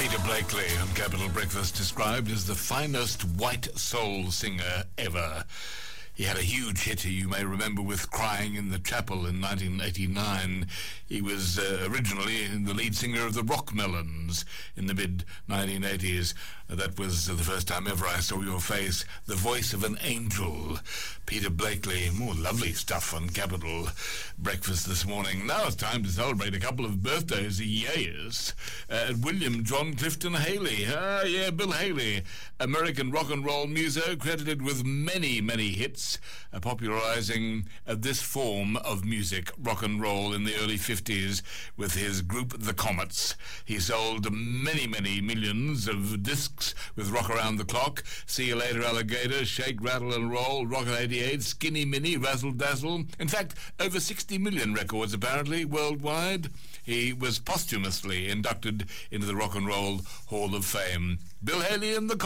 Peter Blakely on Capital Breakfast, described as the finest white soul singer ever. He had a huge hit, you may remember, with Crying in the Chapel in 1989. He was originally the lead singer of the Rockmelons in the mid-1980s. That was the first time ever I saw your face, the voice of an angel. Peter Blakely, more lovely stuff on Capital Breakfast this morning. Now it's time to celebrate a couple of birthdays, yes. William John Clifton Haley. Bill Haley, American rock and roll muso, credited with many, many hits, popularizing this form of music, rock and roll, in the early 50s with his group The Comets. He sold many, many millions of discs with Rock Around the Clock, See You Later Alligator, Shake, Rattle and Roll, Rocket 88, Skinny Minnie, Razzle Dazzle. In fact, over 60 million records apparently worldwide. He was posthumously inducted into the Rock and Roll Hall of Fame. Bill Haley and the